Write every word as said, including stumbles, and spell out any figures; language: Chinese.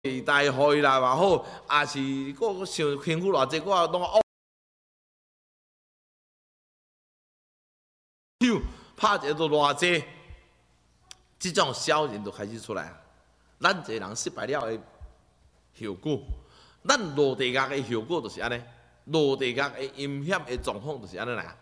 大会啦嘛好，也是个想幸福偌济，我拢哦。拍一个都偌济，即种小人就开始出来啊。咱一个人失败了的后果，咱落地狱的后果就是安尼，落地狱的阴险的状况就是安尼啦。